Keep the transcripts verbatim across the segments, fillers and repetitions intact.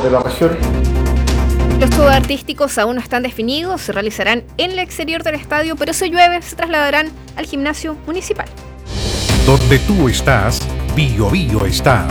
de la región. Los shows artísticos aún no están definidos, se realizarán en el exterior del estadio, pero si llueve se trasladarán al gimnasio municipal. Donde tú estás, Bio Bio está.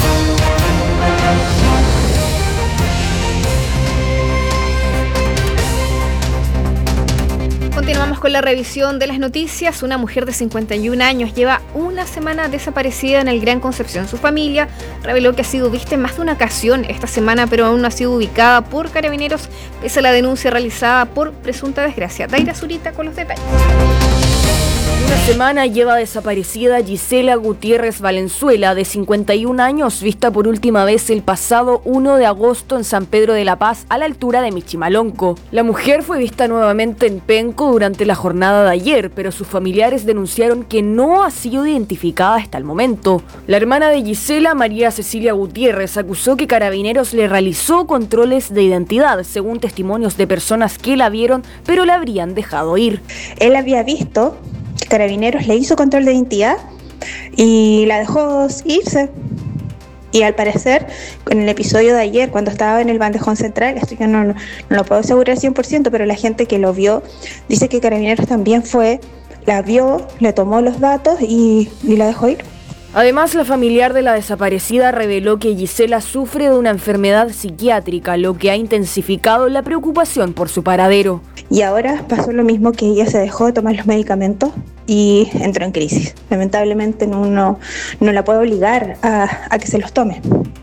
Continuamos con la revisión de las noticias. Una mujer de cincuenta y un años lleva una semana desaparecida en el Gran Concepción. Su familia reveló que ha sido vista en más de una ocasión esta semana, pero aún no ha sido ubicada por Carabineros, pese a la denuncia realizada por presunta desgracia. Daira Zurita con los detalles. Una semana lleva desaparecida Gisela Gutiérrez Valenzuela, de cincuenta y un años, vista por última vez el pasado primero de agosto en San Pedro de la Paz, a la altura de Michimalonco. La mujer fue vista nuevamente en Penco durante la jornada de ayer, pero sus familiares denunciaron que no ha sido identificada hasta el momento. La hermana de Gisela, María Cecilia Gutiérrez, acusó que Carabineros le realizó controles de identidad, según testimonios de personas que la vieron, pero la habrían dejado ir. Él había visto Carabineros le hizo control de identidad y la dejó irse. Y al parecer, en el episodio de ayer, cuando estaba en el bandejón central, esto yo no, no, no lo puedo asegurar cien por ciento, pero la gente que lo vio dice que Carabineros también fue, la vio, le tomó los datos y, y la dejó ir. Además, la familiar de la desaparecida reveló que Gisela sufre de una enfermedad psiquiátrica, lo que ha intensificado la preocupación por su paradero. Y ahora pasó lo mismo, que ella se dejó de tomar los medicamentos y entró en crisis. Lamentablemente no, no, no la puede obligar a, a que se los tome.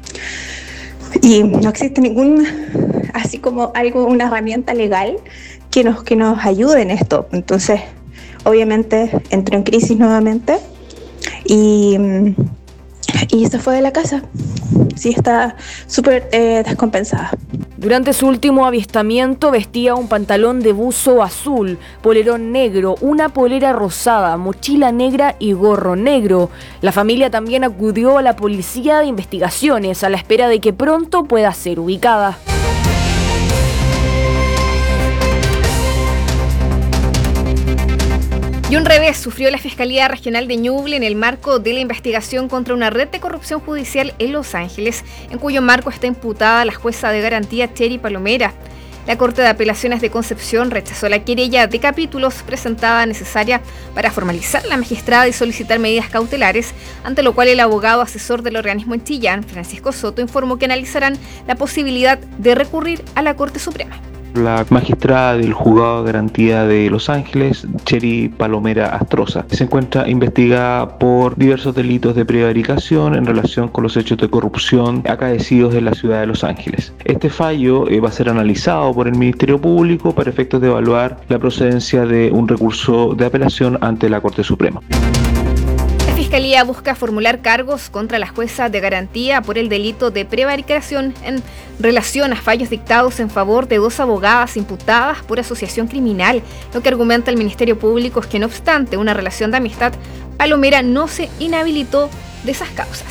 Y no existe ningún, así como algo, una herramienta legal que nos, que nos ayude en esto. Entonces, obviamente entró en crisis nuevamente. Y, y se fue de la casa. Sí, está súper eh, descompensada. Durante su último avistamiento vestía un pantalón de buzo azul, polerón negro, una polera rosada, mochila negra y gorro negro. La familia también acudió a la policía de investigaciones a la espera de que pronto pueda ser ubicada. Y un revés sufrió la Fiscalía Regional de Ñuble en el marco de la investigación contra una red de corrupción judicial en Los Ángeles, en cuyo marco está imputada la jueza de garantía Cheri Palomera. La Corte de Apelaciones de Concepción rechazó la querella de capítulos presentada necesaria para formalizar la magistrada y solicitar medidas cautelares, ante lo cual el abogado asesor del organismo en Chillán, Francisco Soto, informó que analizarán la posibilidad de recurrir a la Corte Suprema. La magistrada del Juzgado de Garantía de Los Ángeles, Cheri Palomera Astroza, se encuentra investigada por diversos delitos de prevaricación en relación con los hechos de corrupción acaecidos en la ciudad de Los Ángeles. Este fallo eh, va a ser analizado por el Ministerio Público para efectos de evaluar la procedencia de un recurso de apelación ante la Corte Suprema. La Fiscalía busca formular cargos contra la jueza de garantía por el delito de prevaricación en relación a fallos dictados en favor de dos abogadas imputadas por asociación criminal. Lo que argumenta el Ministerio Público es que, no obstante una relación de amistad, Palomera no se inhabilitó de esas causas.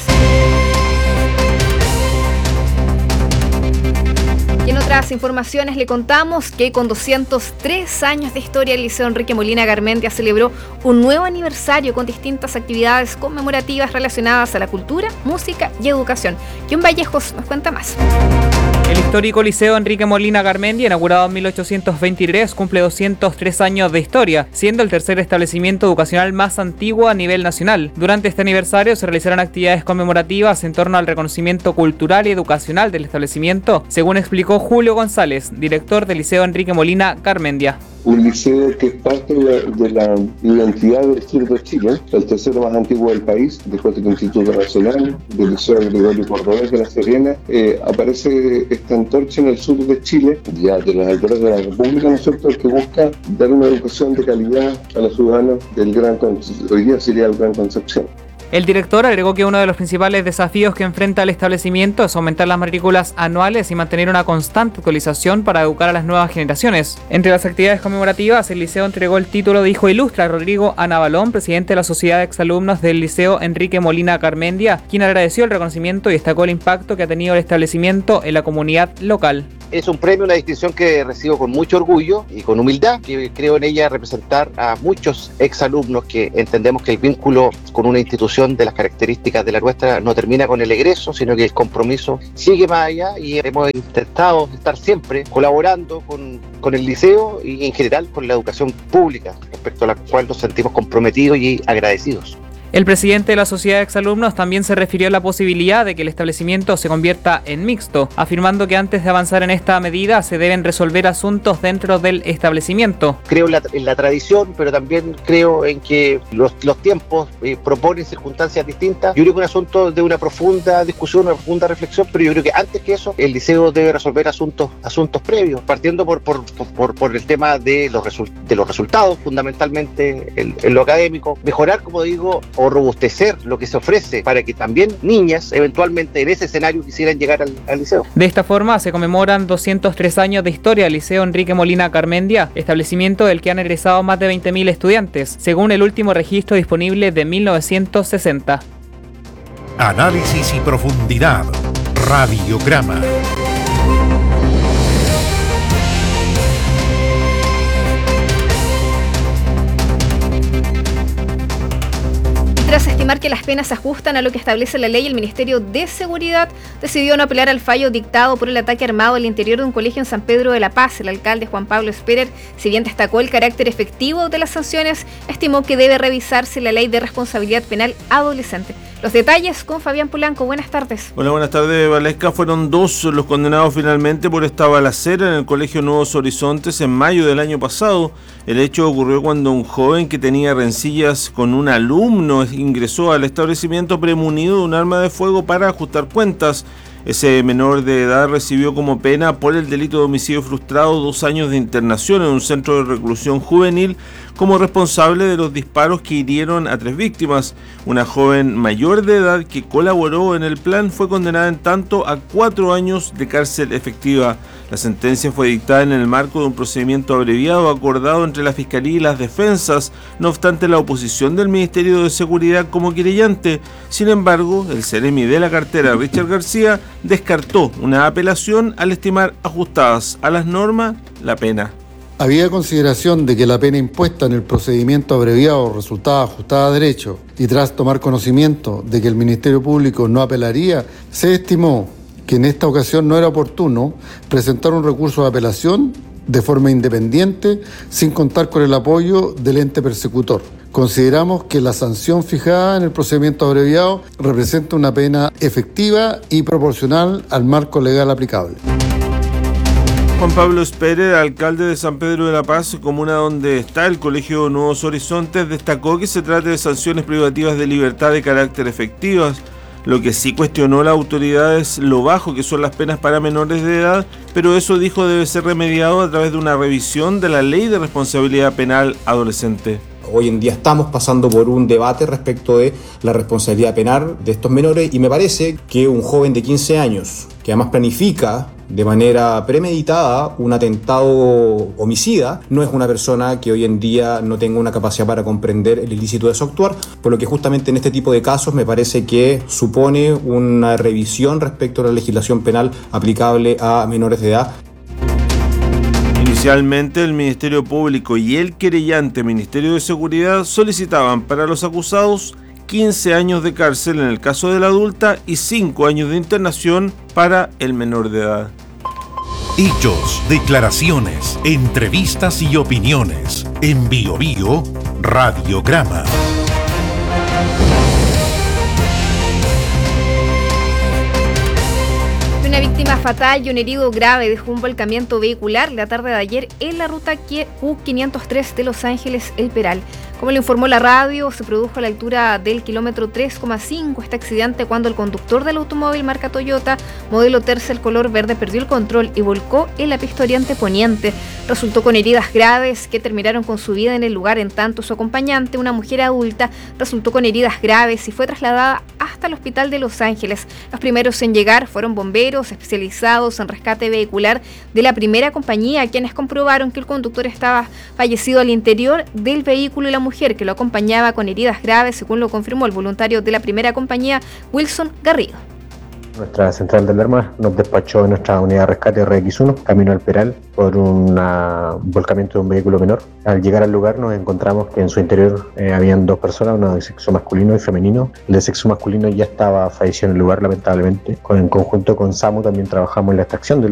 Y en otras informaciones le contamos que con doscientos tres años de historia, el Liceo Enrique Molina Garmendia celebró un nuevo aniversario con distintas actividades conmemorativas relacionadas a la cultura, música y educación. John Vallejos nos cuenta más. El histórico Liceo Enrique Molina Garmendia, inaugurado en mil ochocientos veintitrés, cumple doscientos tres años de historia, siendo el tercer establecimiento educacional más antiguo a nivel nacional. Durante este aniversario se realizarán actividades conmemorativas en torno al reconocimiento cultural y educacional del establecimiento, según explicó Julio González, director del Liceo Enrique Molina Garmendia. Un liceo que es parte de la, de la identidad del sur de Chile, el tercero más antiguo del país, después del Instituto Nacional, del Liceo Gregorio Cordovez de La Serena. Eh, aparece esta antorcha en el sur de Chile, ya de las alturas de la República, ¿no es cierto?, que busca dar una educación de calidad a los ciudadanos del Gran Concepción. Hoy día sería el Gran Concepción. El director agregó que uno de los principales desafíos que enfrenta el establecimiento es aumentar las matrículas anuales y mantener una constante actualización para educar a las nuevas generaciones. Entre las actividades conmemorativas, el liceo entregó el título de Hijo Ilustre a Rodrigo Anabalón, presidente de la Sociedad de Exalumnos del Liceo Enrique Molina Garmendia, quien agradeció el reconocimiento y destacó el impacto que ha tenido el establecimiento en la comunidad local. Es un premio, una distinción que recibo con mucho orgullo y con humildad, que creo en ella representar a muchos exalumnos que entendemos que el vínculo con una institución de las características de la nuestra no termina con el egreso, sino que el compromiso sigue más allá, y hemos intentado estar siempre colaborando con, con el liceo y en general con la educación pública, respecto a la cual nos sentimos comprometidos y agradecidos. El presidente de la Sociedad de Exalumnos también se refirió a la posibilidad de que el establecimiento se convierta en mixto, afirmando que antes de avanzar en esta medida se deben resolver asuntos dentro del establecimiento. Creo en la, en la tradición, pero también creo en que los, los tiempos eh, proponen circunstancias distintas. Yo creo que es un asunto de una profunda discusión, una profunda reflexión, pero yo creo que antes que eso, el liceo debe resolver asuntos, asuntos previos, partiendo por, por, por, por el tema de los, resu- de los resultados, fundamentalmente en, en lo académico, mejorar, como digo, o robustecer lo que se ofrece para que también niñas eventualmente en ese escenario quisieran llegar al, al liceo. De esta forma se conmemoran doscientos tres años de historia del Liceo Enrique Molina Garmendia, establecimiento del que han egresado más de veinte mil estudiantes, según el último registro disponible de mil novecientos sesenta. Análisis y profundidad. Radiograma. Tras estimar que las penas se ajustan a lo que establece la ley, el Ministerio de Seguridad decidió no apelar al fallo dictado por el ataque armado al interior de un colegio en San Pedro de la Paz. El alcalde Juan Pablo Sperer, si bien destacó el carácter efectivo de las sanciones, estimó que debe revisarse la ley de responsabilidad penal adolescente. Los detalles con Fabián Polanco. Buenas tardes. Hola, buenas tardes, Valesca. Fueron dos los condenados finalmente por esta balacera en el Colegio Nuevos Horizontes en mayo del año pasado. El hecho ocurrió cuando un joven que tenía rencillas con un alumno ingresó al establecimiento premunido de un arma de fuego para ajustar cuentas. Ese menor de edad recibió como pena por el delito de homicidio frustrado dos años de internación en un centro de reclusión juvenil como responsable de los disparos que hirieron a tres víctimas. Una joven mayor de edad que colaboró en el plan fue condenada en tanto a cuatro años de cárcel efectiva. La sentencia fue dictada en el marco de un procedimiento abreviado acordado entre la Fiscalía y las defensas, no obstante la oposición del Ministerio de Seguridad como querellante. Sin embargo, el Ceremi de la cartera, Richard García, descartó una apelación al estimar ajustadas a las normas la pena. Había consideración de que la pena impuesta en el procedimiento abreviado resultaba ajustada a derecho y tras tomar conocimiento de que el Ministerio Público no apelaría, se estimó que en esta ocasión no era oportuno presentar un recurso de apelación de forma independiente sin contar con el apoyo del ente persecutor. Consideramos que la sanción fijada en el procedimiento abreviado representa una pena efectiva y proporcional al marco legal aplicable. Juan Pablo Sperer, alcalde de San Pedro de la Paz, comuna donde está el Colegio Nuevos Horizontes, destacó que se trata de sanciones privativas de libertad de carácter efectivas. Lo que sí cuestionó la autoridad es lo bajo que son las penas para menores de edad, pero eso, dijo, debe ser remediado a través de una revisión de la Ley de Responsabilidad Penal Adolescente. Hoy en día estamos pasando por un debate respecto de la responsabilidad penal de estos menores y me parece que un joven de quince años que además planifica de manera premeditada un atentado homicida no es una persona que hoy en día no tenga una capacidad para comprender el ilícito de su actuar, por lo que justamente en este tipo de casos me parece que supone una revisión respecto a la legislación penal aplicable a menores de edad. Inicialmente, el Ministerio Público y el querellante Ministerio de Seguridad solicitaban para los acusados quince años de cárcel en el caso de la adulta y cinco años de internación para el menor de edad. Hechos, declaraciones, entrevistas y opiniones. En Bio Bio, Radiograma. Una víctima fatal y un herido grave dejó un volcamiento vehicular la tarde de ayer en la ruta Q quinientos tres de Los Ángeles, El Peral. Como lo informó la radio, se produjo a la altura del kilómetro tres coma cinco este accidente cuando el conductor del automóvil marca Toyota, modelo Tercel color verde, perdió el control y volcó en la pista oriente poniente. Resultó con heridas graves que terminaron con su vida en el lugar, en tanto su acompañante, una mujer adulta, resultó con heridas graves y fue trasladada hasta el hospital de Los Ángeles. Los primeros en llegar fueron bomberos especializados en rescate vehicular de la primera compañía, quienes comprobaron que el conductor estaba fallecido al interior del vehículo y la mujer que lo acompañaba con heridas graves, según lo confirmó el voluntario de la primera compañía, Wilson Garrido. Nuestra central de alarma nos despachó en nuestra unidad de rescate R X uno, camino al Peral, por una, un volcamiento de un vehículo menor. Al llegar al lugar nos encontramos que en su interior eh, habían dos personas, una de sexo masculino y femenino. El de sexo masculino ya estaba fallecido en el lugar, lamentablemente. Con, en conjunto con SAMU también trabajamos en la extracción del